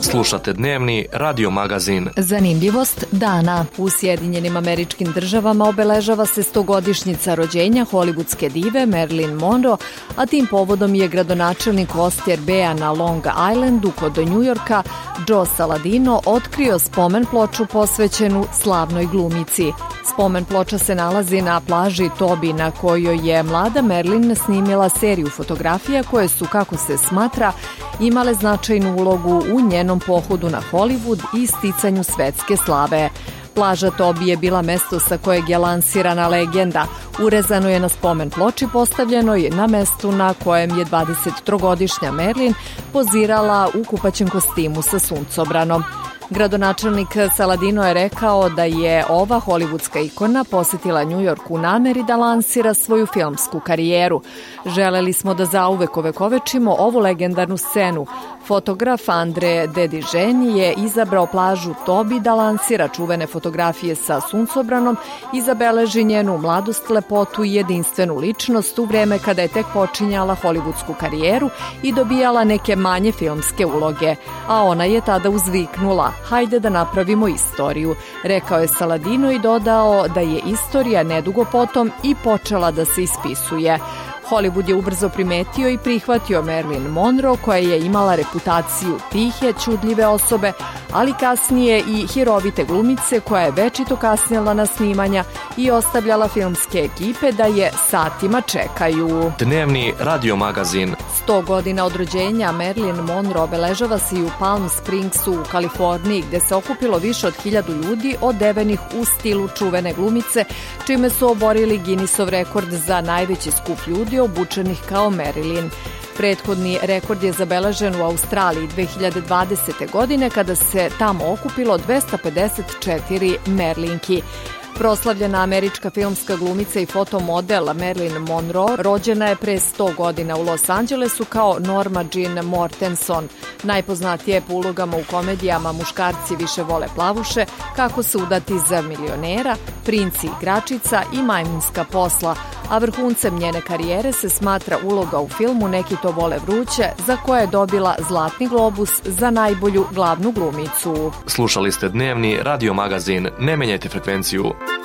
Slušate dnevni radio magazin. Zanimljivost dana. U Sjedinjenim Američkim Državama obeležava se 100-godišnjica rođenja hollywoodske dive Marilyn Monroe, a tim povodom je gradonačelnik Oster Bea na Long Islandu kod Njujorka Joe Saladino otkrio spomen ploču posvećenu slavnoj glumici. Spomen ploča se nalazi na plaži Tobi, na kojoj je mlada Marilyn snimila seriju fotografija koje su, kako se smatra, imale značajnu ulogu u njenom pohodu na Hollywood i sticanju svetske slave. Plaža Tobi je bila mesto sa kojeg je lansirana legenda. Urezano je na spomen ploči postavljenoj na mestu na kojem je 23-godišnja Marilyn pozirala u kupaćem kostimu sa suncobranom. Gradonačelnik Saladino je rekao da je ova hollywoodska ikona posetila New York u nameri da lansira svoju filmsku karijeru. Želeli smo da zauvek ovekovečimo ovu legendarnu scenu. Fotograf Andre Dedižen je izabrao plažu Tobi da lansira čuvene fotografije sa suncobranom i zabeleži njenu mladost, lepotu i jedinstvenu ličnost u vreme kada je tek počinjala hollywoodsku karijeru i dobijala neke manje filmske uloge. A ona je tada uzviknula: "Hajde da napravimo istoriju", rekao je Saladino i dodao da je istorija nedugo potom i počela da se ispisuje. Hollywood je ubrzo primetio i prihvatio Marilyn Monroe, koja je imala reputaciju tihe, ćudljive osobe, ali kasnije i hirovite glumice koja je večito kasnila na snimanja i ostavljala filmske ekipe da je satima čekaju. Dnevni radio magazin. 100 godina od rođenja Marilyn Monroe obeležava se i u Palm Springsu u Kaliforniji, gde se okupilo više od 1000 ljudi odevenih u stilu čuvene glumice, čime su oborili Guinnessov rekord za najveći skup ljudi obučenih kao Marilyn. Prethodni rekord je zabeležen u Australiji 2020. godine kada se tamo okupilo 254 Merlinki. Proslavljena američka filmska glumica i fotomodel Marilyn Monroe rođena je pre 100 godina u Los Angelesu kao Norma Jean Mortenson. Najpoznatija je po ulogama u komedijama Muškarci više vole plavuše, Kako se udati za milionera, Princi igračica i Majmunska posla, a vrhuncem njene karijere se smatra uloga u filmu Neki to vole vruće, za koje je dobila Zlatni globus za najbolju glavnu glumicu. Slušali ste dnevni radio magazin. Ne menjajte frekvenciju.